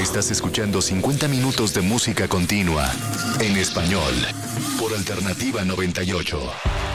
Estás escuchando 50 minutos de música continua en español por Alternativa 98.